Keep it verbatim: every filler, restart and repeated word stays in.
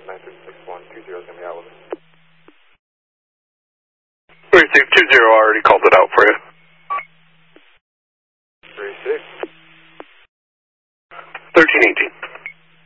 nine three six one two zero is going to be out with us. three six two zero already called it out for you.